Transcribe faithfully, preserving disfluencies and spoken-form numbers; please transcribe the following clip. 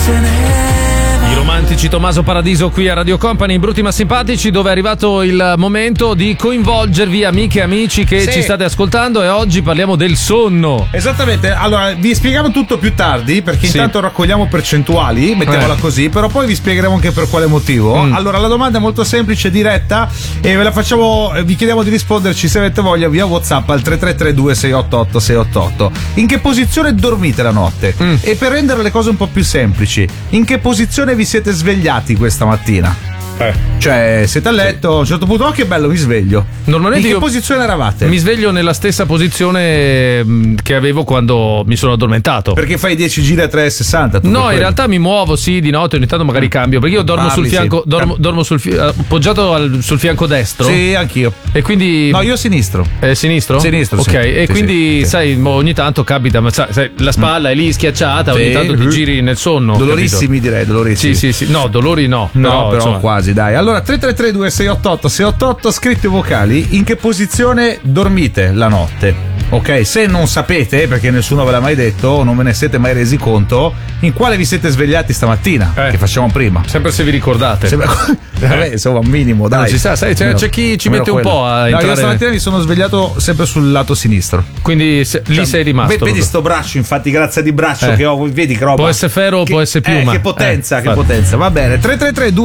se ne va. I romantici Tommaso Paradiso qui a Radio Company, Brutti ma simpatici, dove è arrivato il momento di coinvolgervi, amiche e amici che Sì. ci state ascoltando, e oggi parliamo del sonno. Esattamente, allora vi spieghiamo tutto più tardi, perché Sì. intanto raccogliamo percentuali, mettiamola Eh. così, però poi vi spiegheremo anche per quale motivo. Mm. Allora, la domanda è molto semplice, diretta, e ve la facciamo, vi chiediamo di risponderci se avete voglia via WhatsApp al tre tre tre due sei otto otto sei otto otto. In che posizione dormite la notte? Mm. E per rendere le cose un po' più semplici, in che posizione vi siete svegliati questa mattina? Eh. Cioè, siete a letto, a un certo punto, oh che bello, mi sveglio. Normalmente in che io posizione eravate? mi sveglio nella stessa posizione mh, che avevo quando mi sono addormentato. Perché fai dieci giri a tre sessanta? tu, per No, in quello? realtà mi muovo, sì, di notte, ogni tanto magari cambio, perché io dormo Parli, sul fianco, sì. dormo, dormo sul fi- appoggiato al- sul fianco destro. Sì, anch'io. E quindi No, io a sinistro. Eh, sinistro? Sinistro, ok, sì. e Sì, quindi sì, sì. sai, mo ogni tanto capita, ma sai, sai, la spalla è lì schiacciata, ogni Sì. tanto ti giri nel sonno. Dolorissimi, direi, dolorissimi. Sì, sì, sì. No, dolori no. No, però, però, insomma, quasi, dai. Allora, tre tre tre due sei otto otto sei otto otto, scritti vocali, in che posizione dormite la notte? Ok, se non sapete, perché nessuno ve l'ha mai detto, o non ve ne siete mai resi conto, in quale vi siete svegliati stamattina? Eh. Che facciamo prima. sempre se vi ricordate. Sembra- Vabbè, insomma, un minimo, dai. Non si sa, sai, c'è- Almeno- c'è chi ci almeno mette un quello. po' a No, entrare- io stamattina mi sono svegliato sempre sul lato sinistro. Quindi se- lì sei rimasto. Ve- Vedi proprio. sto braccio, infatti, grazia di braccio Eh. che ho, vedi che roba. Può essere ferro o Che- può essere piuma. Eh, che potenza, Eh, che infatti. potenza. Va bene, tre tre tre